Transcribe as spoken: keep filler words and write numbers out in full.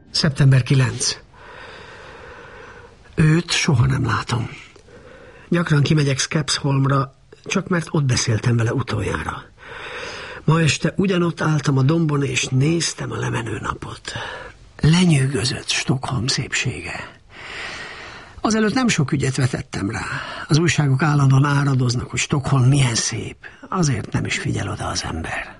szeptember kilencedike. Őt soha nem látom. Gyakran kimegyek Skepsholmra, csak mert ott beszéltem vele utoljára. Ma este ugyanott álltam a dombon, és néztem a lemenő napot. Lenyűgözött Stockholm szépsége. Azelőtt nem sok ügyet vetettem rá. Az újságok állandóan áradoznak, hogy Stockholm milyen szép. Azért nem is figyel oda az ember.